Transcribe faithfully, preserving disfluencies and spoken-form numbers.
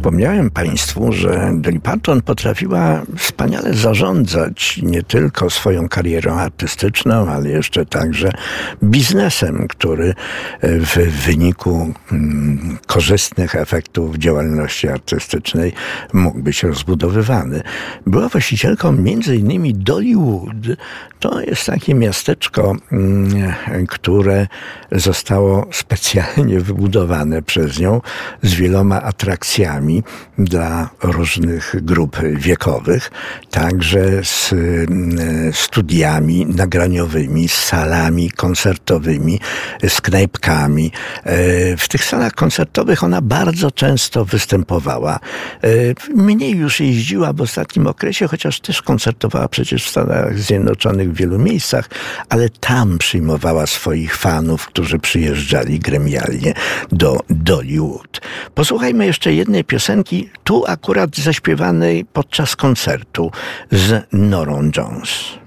Wspomniałem Państwu, że Dolly Parton potrafiła wspaniale zarządzać nie tylko swoją karierą artystyczną, ale jeszcze także biznesem, który w wyniku mm, korzystnych efektów działalności artystycznej mógł być rozbudowywany. Była właścicielką między innymi Dollywood. To jest takie miasteczko, mm, które zostało specjalnie wybudowane przez nią z wieloma atrakcjami dla różnych grup wiekowych, także z studiami nagraniowymi, z salami koncertowymi, z knajpkami. W tych salach koncertowych ona bardzo często występowała. Mniej już jeździła w ostatnim okresie, chociaż też koncertowała przecież w Stanach Zjednoczonych w wielu miejscach, ale tam przyjmowała swoich fanów, którzy przyjeżdżali gremialnie do Dollywood. Posłuchajmy jeszcze jednej piosenki, tu akurat zaśpiewanej podczas koncertu z Norą Jones.